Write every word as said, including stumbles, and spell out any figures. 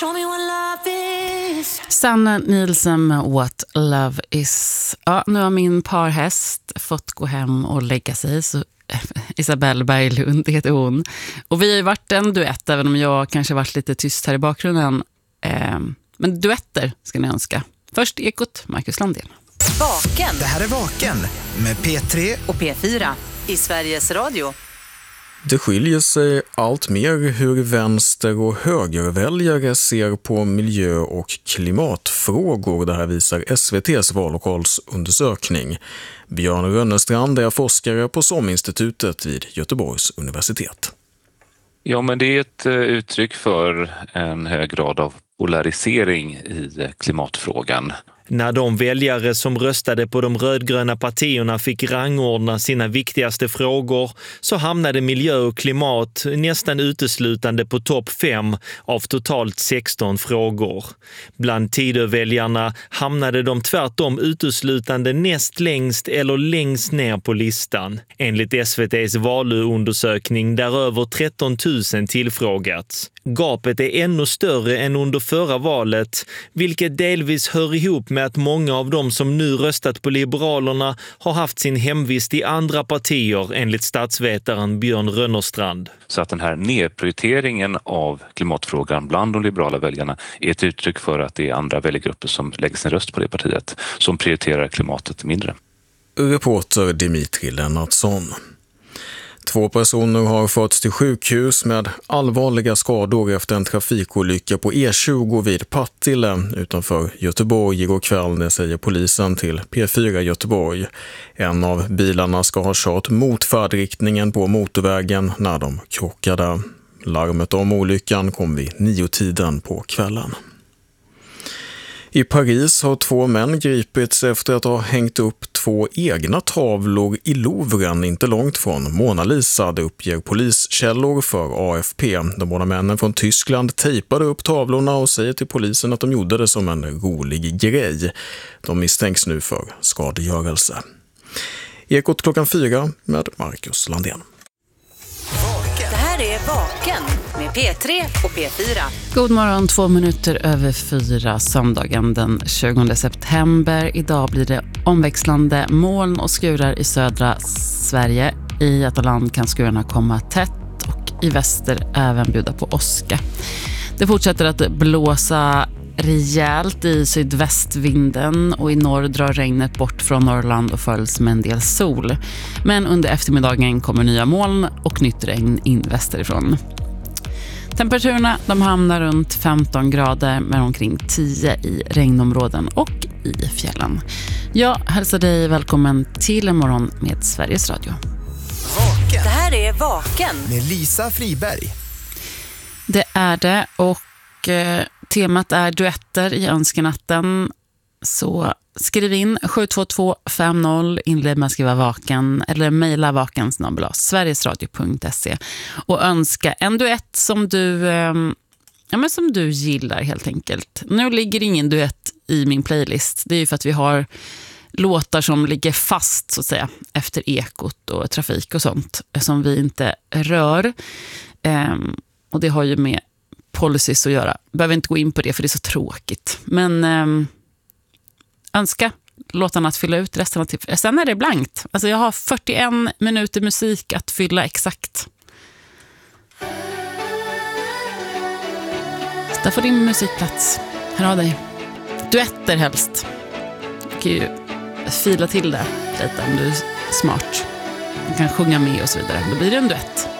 Sanna Nielsen med What Love Is. Ja, nu har min parhäst fått gå hem och lägga sig. Så Isabelle Berglund heter hon. Och vi har ju varit en duett, även om jag kanske varit lite tyst här i bakgrunden. Eh, men duetter ska ni önska. Först Ekot, Marcus Landén. Vaken. Det här är Vaken med P tre och P fyra i Sveriges Radio. Det skiljer sig allt mer hur vänster- och högerväljare ser på miljö- och klimatfrågor. Det här visar S V T:s vallokalsundersökning. Björn Rönnestrand är forskare på SOM-institutet vid Göteborgs universitet. Ja, men det är ett uttryck för en hög grad av polarisering i klimatfrågan. När de väljare som röstade på de rödgröna partierna fick rangordna sina viktigaste frågor så hamnade miljö och klimat nästan uteslutande på topp fem av totalt sexton frågor. Bland Tidöväljarna hamnade de tvärtom uteslutande näst längst eller längst ner på listan. Enligt S V T:s valundersökning där över tretton tusen tillfrågats. Gapet är ännu större än under förra valet, vilket delvis hör ihop med att många av dem som nu röstat på Liberalerna har haft sin hemvist i andra partier, enligt statsvetaren Björn Rönnestrand. Så att den här nedprioriteringen av klimatfrågan bland de liberala väljarna är ett uttryck för att det är andra väljargrupper som lägger sin röst på det partiet som prioriterar klimatet mindre. Reporter Dimitri Lennartsson. Två personer har förts till sjukhus med allvarliga skador efter en trafikolycka på E tjugo vid Partille utanför Göteborg igår kväll, det säger polisen till P fyra Göteborg. En av bilarna ska ha kört mot färdriktningen på motorvägen när de krockade. Larmet om olyckan kom vid nio-tiden på kvällen. I Paris har två män gripits efter att ha hängt upp två egna tavlor i Louvren inte långt från Mona Lisa, det uppger poliskällor för A F P. De båda männen från Tyskland tejpade upp tavlorna och säger till polisen att de gjorde det som en rolig grej. De misstänks nu för skadegörelse. Ekot klockan fyra med Marcus Landén. Det här är Vaken med P tre och P fyra. God morgon, två minuter över fyra, söndagen den tjugonde september. Idag blir det omväxlande moln och skurar i södra Sverige. I Götaland kan skurarna komma tätt och i väster även bjuda på åska. Det fortsätter att blåsa rejält i sydvästvinden och i norr drar regnet bort från Norrland och följs med en del sol. Men under eftermiddagen kommer nya moln och nytt regn in västerifrån. Temperaturerna de hamnar runt femton grader med omkring tio i regnområden och i fjällen. Jag hälsar dig välkommen till en morgon med Sveriges Radio. Vaken. Det här är Vaken med Lisa Friberg. Det är det och eh, temat är duetter i önskenatten. Så skriv in sju två två fem noll, inled med att skriva vaken eller mejla vaken snabel-a sverigesradio punkt se och önska en duett som du, eh, ja, men som du gillar helt enkelt. Nu ligger ingen duett i min playlist. Det är ju för att vi har låtar som ligger fast så att säga efter ekot och trafik och sånt som vi inte rör. Eh, och det har ju med policies att göra. Behöver inte gå in på det för det är så tråkigt. Men eh, önska låtarna att fylla ut resten av tiden. Sen är det blankt. Alltså jag har fyrtioen minuter musik att fylla exakt. Så där får din musikplats. Här har dig. Duetter helst. Du kan ju fila till det lite om du är smart. Du kan sjunga med och så vidare. Då blir det en duett.